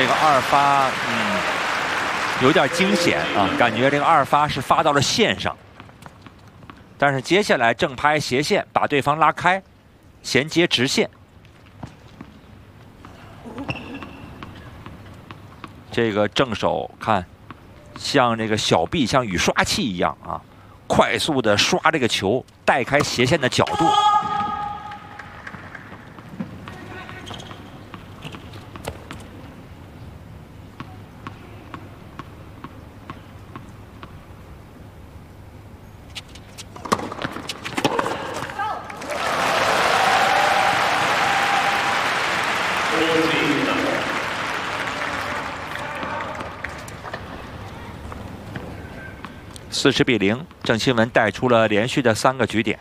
这个二发，有点惊险啊，感觉这个二发是发到了线上。但是接下来正拍斜线，把对方拉开，衔接直线。这个正手看，像这个小臂像雨刷器一样啊，快速的刷这个球，带开斜线的角度。 40比0，郑钦文带出了连续的3个局点。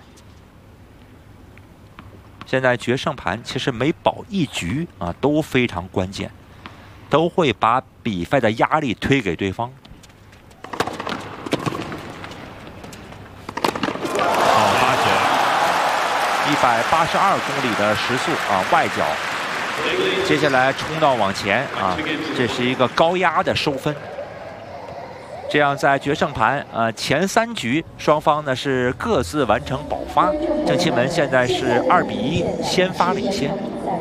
现在决胜盘其实每保一局啊都非常关键，都会把比赛的压力推给对方。好发球，182公里的时速啊，外角。接下来冲到往前啊，这是一个高压的收分。 这样在决胜盘前3局双方呢是各自完成保发，郑钦文现在是2比1先发领先。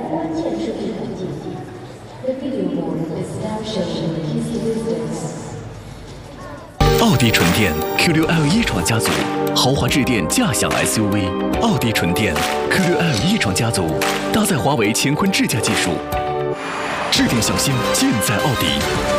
奥迪纯电 Q6L 一创家族豪华智电驾享 SUV， 奥迪纯电 Q6L 一创家族搭载华为乾坤智驾技术，智电小星尽在奥迪。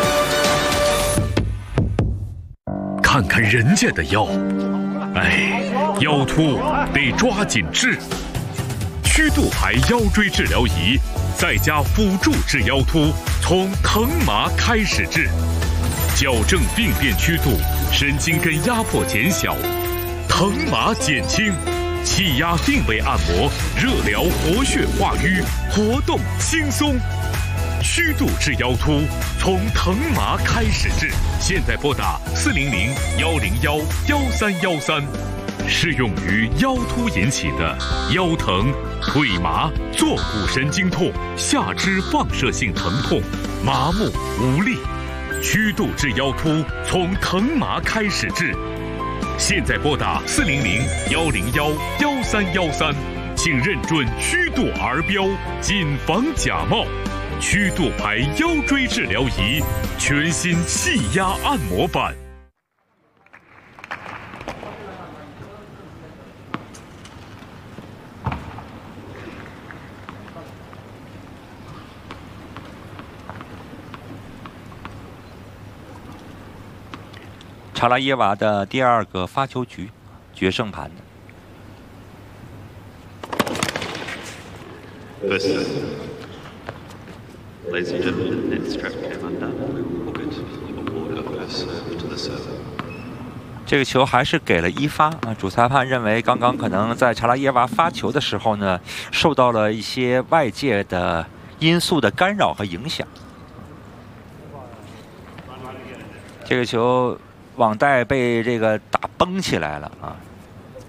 看看人家的腰，哎，腰突得抓紧治。曲度牌腰椎治疗仪，再加辅助治腰突，从疼麻开始治，矫正病变曲度，神经根压迫减小，疼麻减轻，气压定位按摩，热疗活血化瘀，活动轻松。 曲度治腰突，从疼麻开始治。现在拨打400-101-1313，适用于腰突引起的腰疼、腿麻、坐骨神经痛、下肢放射性疼痛、麻木无力。曲度治腰突，从疼麻开始治。现在拨打400-101-1313，请认准曲度儿标，谨防假冒。 曲度牌腰椎治疗仪，全新气压按摩版。 查拉耶娃的第2个发球局，决胜盘。 Ladies and gentlemen, net strap came undone. We will book it on board of our serve to the server. 这个球还是给了1发啊！主裁判认为，刚刚可能在查拉耶娃发球的时候呢，受到了一些外界的因素的干扰和影响。这个球网带被这个打崩起来了啊！